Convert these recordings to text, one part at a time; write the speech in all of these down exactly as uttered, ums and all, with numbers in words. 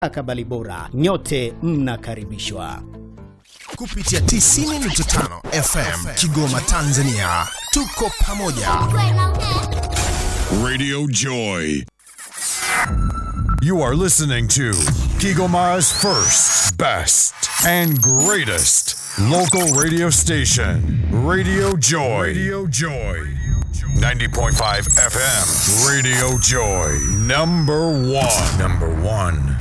Kabali Bora, nyote mnakaribishwa kupitia tisini nukta tano F M Kigoma, Tanzania. Tuko pamoja. Radio Joy. You are listening to Kigoma's first, best, and greatest local radio station, Radio Joy. Radio Joy. ninety point five F M. Radio Joy. Number one. Number one.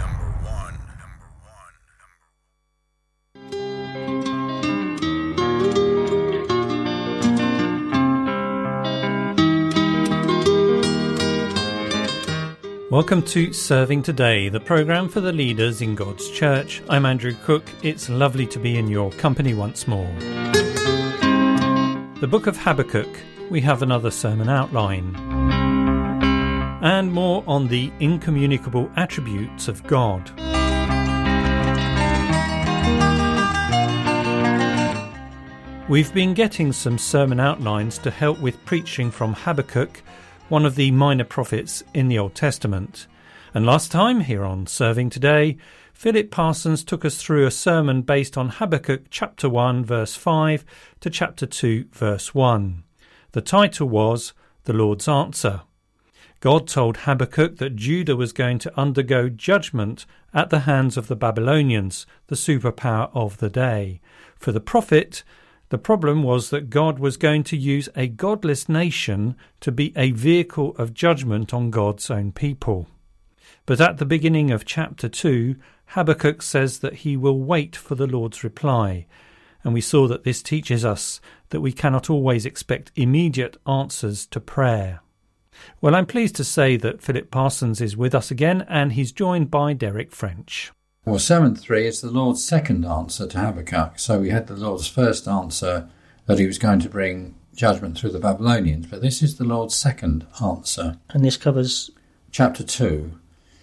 Welcome to Serving Today, the programme for the leaders in God's Church. I'm Andrew Cook. It's lovely to be in your company once more. The book of Habakkuk, we have another sermon outline. And more on the incommunicable attributes of God. We've been getting some sermon outlines to help with preaching from Habakkuk, one of the minor prophets in the Old Testament. And last time, here on Serving Today, Philip Parsons took us through a sermon based on Habakkuk chapter one verse five to chapter two verse one. The title was The Lord's Answer. God told Habakkuk that Judah was going to undergo judgment at the hands of the Babylonians, the superpower of the day. For the prophet, the problem was that God was going to use a godless nation to be a vehicle of judgment on God's own people. But at the beginning of chapter two, Habakkuk says that he will wait for the Lord's reply. And we saw that this teaches us that we cannot always expect immediate answers to prayer. Well, I'm pleased to say that Philip Parsons is with us again, and he's joined by Derek French. Well, Sermon three is the Lord's second answer to Habakkuk. So we had the Lord's first answer that he was going to bring judgment through the Babylonians, but this is the Lord's second answer. And this covers chapter two.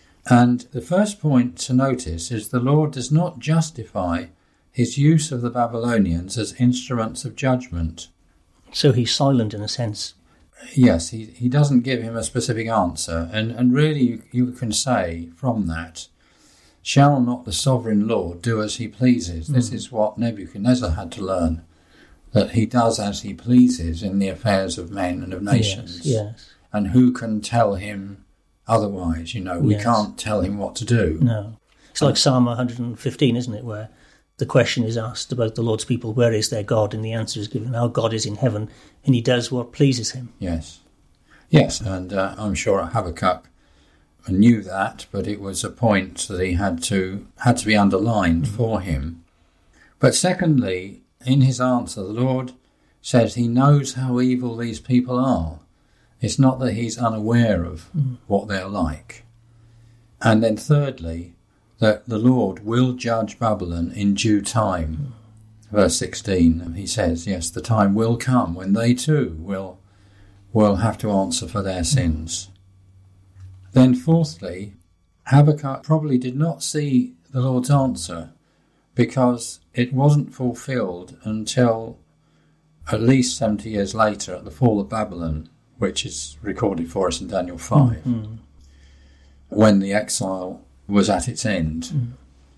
And the first point to notice is the Lord does not justify his use of the Babylonians as instruments of judgment. So he's silent in a sense. Yes, he, he doesn't give him a specific answer. And, and really you, you can say from that, shall not the sovereign Lord do as he pleases? Mm. This is what Nebuchadnezzar had to learn, that he does as he pleases in the affairs of men and of nations. Yes, yes. And who can tell him otherwise? You know, we yes. can't tell him what to do. No. It's like Psalm one hundred fifteen, isn't it, where the question is asked about the Lord's people, where is their God? And the answer is given, our God is in heaven, and he does what pleases him. Yes. Yes, and uh, I'm sure Habakkuk knew that, but it was a point that he had to had to be underlined mm. for him. But secondly, in his answer, the Lord says he knows how evil these people are. It's not that he's unaware of mm. what they're like. And then thirdly, that the Lord will judge Babylon in due time. Mm. Verse sixteen, he says, yes, the time will come when they too will, will have to answer for their sins. Then fourthly, Habakkuk probably did not see the Lord's answer because it wasn't fulfilled until at least seventy years later at the fall of Babylon, which is recorded for us in Daniel five, mm-hmm. when the exile was at its end. Mm.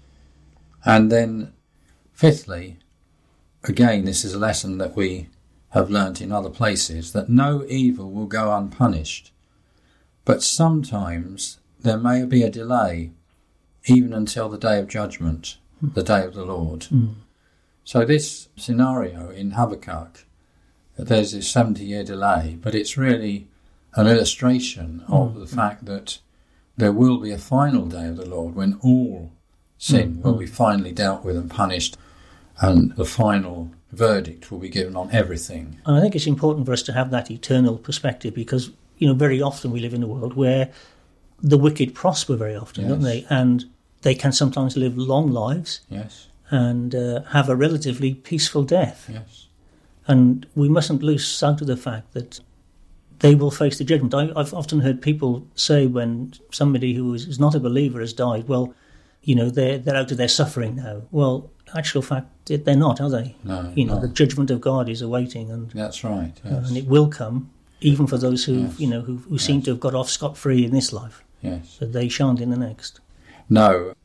And then fifthly, again, this is a lesson that we have learnt in other places, that no evil will go unpunished. But sometimes there may be a delay, even until the day of judgment, mm. the day of the Lord. Mm. So this scenario in Habakkuk, there's this seventy-year delay, but it's really an illustration mm. of the fact that there will be a final day of the Lord when all sin mm. will be finally dealt with and punished, and the final verdict will be given on everything. And I think it's important for us to have that eternal perspective because, you know, very often we live in a world where the wicked prosper very often, yes. don't they? And they can sometimes live long lives yes. and uh, have a relatively peaceful death. Yes. And we mustn't lose sight of the fact that they will face the judgment. I, I've often heard people say when somebody who is, is not a believer has died, well, you know, they're, they're out of their suffering now. Well, actual fact, they're not, are they? No, You know, no. the judgment of God is awaiting. And that's right, yes. uh, and it will come, even for those who, yes. you know, who, who yes. seem to have got off scot-free in this life. Yes. But they shan't in the next. No,